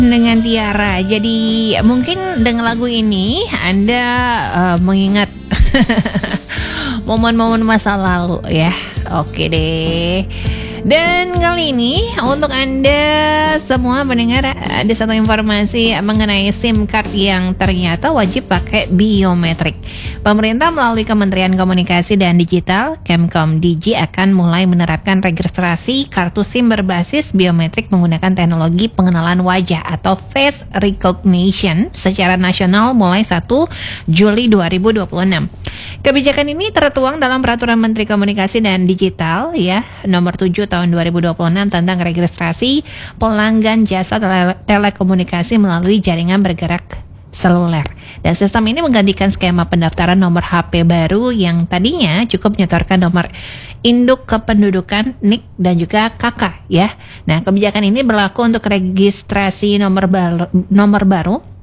dengan Tiara. Jadi mungkin dengan lagu ini Anda mengingat momen-momen masa lalu ya. Oke deh. Dan kali ini untuk Anda semua pendengar ada satu informasi mengenai SIM card yang ternyata wajib pakai biometrik. Pemerintah melalui Kementerian Komunikasi dan Digital Kemkom.Digi akan mulai menerapkan registrasi kartu SIM berbasis biometrik menggunakan teknologi pengenalan wajah atau face recognition secara nasional mulai 1 Juli 2026. Kebijakan ini tertuang dalam Peraturan Menteri Komunikasi dan Digital ya nomor 7 tahun 2026 tentang registrasi pelanggan jasa telekomunikasi melalui jaringan bergerak seluler. Dan sistem ini menggantikan skema pendaftaran nomor HP baru yang tadinya cukup menyetorkan nomor induk kependudukan NIK dan juga KK ya. Nah, kebijakan ini berlaku untuk registrasi nomor baru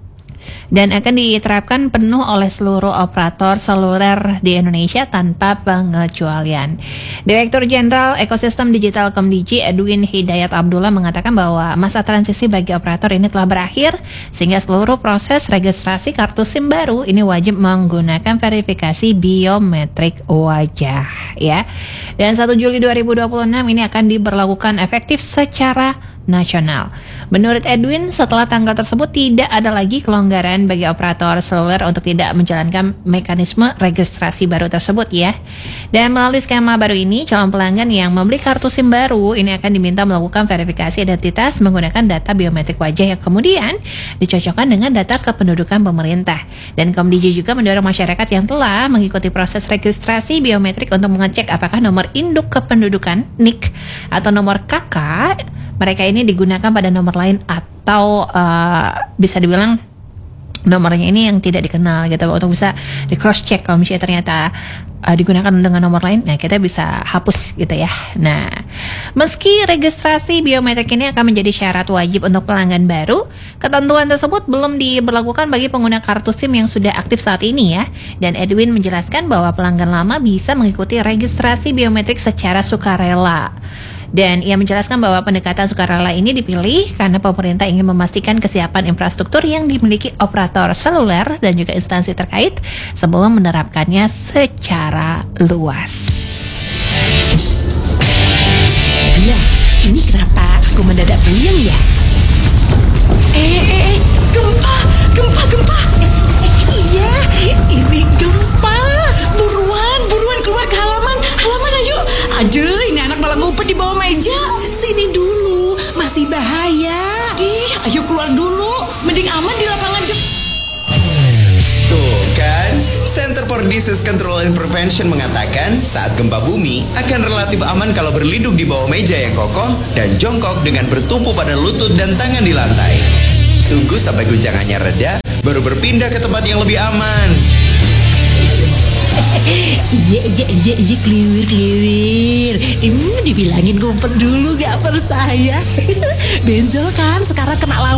dan akan diterapkan penuh oleh seluruh operator seluler di Indonesia tanpa pengecualian. Direktur Jenderal Ekosistem Digital Kemdigi Edwin Hidayat Abdullah mengatakan bahwa masa transisi bagi operator ini telah berakhir sehingga seluruh proses registrasi kartu SIM baru ini wajib menggunakan verifikasi biometrik wajah ya. Dan 1 Juli 2026 ini akan diberlakukan efektif secara nasional. Menurut Edwin, setelah tanggal tersebut tidak ada lagi kelonggaran bagi operator seluler untuk tidak menjalankan mekanisme registrasi baru tersebut ya. Dan melalui skema baru ini, calon pelanggan yang membeli kartu SIM baru ini akan diminta melakukan verifikasi identitas menggunakan data biometrik wajah yang kemudian dicocokkan dengan data kependudukan pemerintah. Dan Komdigi juga mendorong masyarakat yang telah mengikuti proses registrasi biometrik untuk mengecek apakah nomor induk kependudukan NIK atau nomor KK mereka ini digunakan pada nomor lain atau bisa dibilang nomornya ini yang tidak dikenal gitu untuk bisa di cross check kalau misalnya ternyata digunakan dengan nomor lain, nah kita bisa hapus gitu ya. Nah, meski registrasi biometrik ini akan menjadi syarat wajib untuk pelanggan baru, ketentuan tersebut belum diberlakukan bagi pengguna kartu SIM yang sudah aktif saat ini ya. Dan Edwin menjelaskan bahwa pelanggan lama bisa mengikuti registrasi biometrik secara sukarela. Dan ia menjelaskan bahwa pendekatan sukarela ini dipilih karena pemerintah ingin memastikan kesiapan infrastruktur yang dimiliki operator seluler dan juga instansi terkait sebelum menerapkannya secara luas. Lah, ini kenapa aku mendadak puyeng ya? Gempa. Iya, ini gempa. Buruan keluar ke halaman ayo. Aduh, ini anak malah ngumpet di bawah meja. Sini dulu, masih bahaya. Ayo keluar dulu. Mending aman di lapangan. Tuh kan, Center for Disease Control and Prevention mengatakan saat gempa bumi akan relatif aman kalau berlindung di bawah meja yang kokoh dan jongkok dengan bertumpu pada lutut dan tangan di lantai. Tunggu sampai guncangannya reda, baru berpindah ke tempat yang lebih aman. Iya, kliwir. Dibilangin ngumpet dulu gak percaya. Benjol kan, sekarang kena lampu.